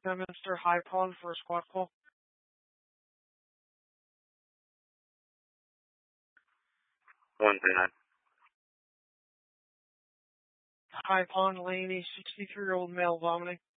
Bedminster High Pond for a squat call. One thing. High Pond Laney, 63-year-old male vomiting.